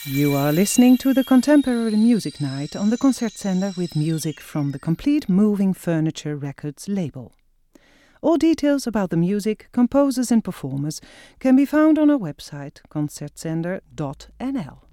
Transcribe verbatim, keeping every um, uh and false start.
You are listening to the Contemporary Music Night on the Concertzender with music from the Complete Moving Furniture Records label. All details about the music, composers and performers can be found on our website concertzender dot n l.